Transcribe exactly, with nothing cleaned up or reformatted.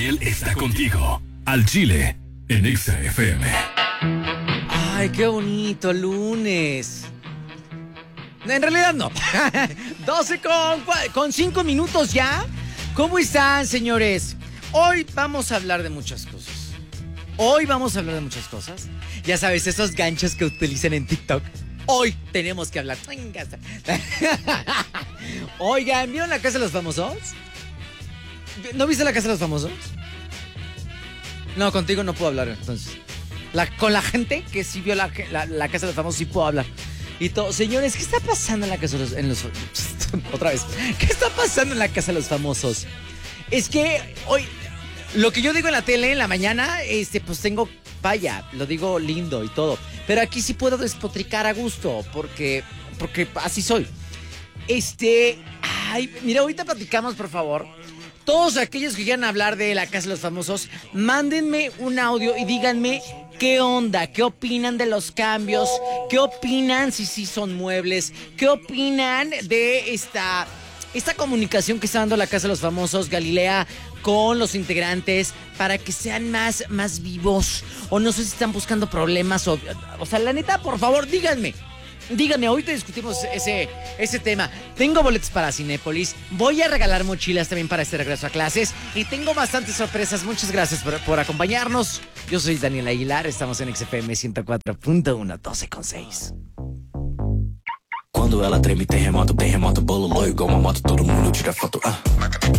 Él está contigo. Al Chile, en Exa F M. Ay, qué bonito, lunes. En realidad no. doce con, con cinco minutos ya. ¿Cómo están, señores? Hoy vamos a hablar de muchas cosas. Hoy vamos a hablar de muchas cosas. Ya sabes, esos ganchos que utilizan en TikTok. Hoy tenemos que hablar. Oigan, ¿vieron la Casa de los Famosos? ¿No viste la Casa de los Famosos? No, contigo no puedo hablar, entonces. La, con la gente que sí vio la, la, la Casa de los Famosos sí puedo hablar. Y todo. Señores, ¿qué está pasando en la Casa de los... En los otra vez. ¿Qué está pasando en la Casa de los Famosos? Es que hoy... Lo que yo digo en la tele en la mañana, este, pues tengo... Vaya, lo digo lindo y todo. Pero aquí sí puedo despotricar a gusto. Porque... Porque así soy. Este... Ay, mira, ahorita platicamos, por favor. Todos aquellos que quieran hablar de la Casa de los Famosos, mándenme un audio y díganme qué onda, qué opinan de los cambios, qué opinan si sí son muebles, qué opinan de esta, esta comunicación que está dando la Casa de los Famosos, Galilea, con los integrantes para que sean más, más vivos. O no sé si están buscando problemas o... O sea, la neta, por favor, díganme. Díganme, ahorita discutimos ese, ese tema. Tengo boletos para Cinépolis. Voy a regalar mochilas también para este regreso a clases. Y tengo bastantes sorpresas. Muchas gracias por, por acompañarnos. Yo soy Daniel Aguilar. Estamos en X F M ciento cuatro punto uno, doce con seis. Quando ela treme, terremoto, terremoto, bolo loiro, igual uma moto, todo mundo tira foto. Ah.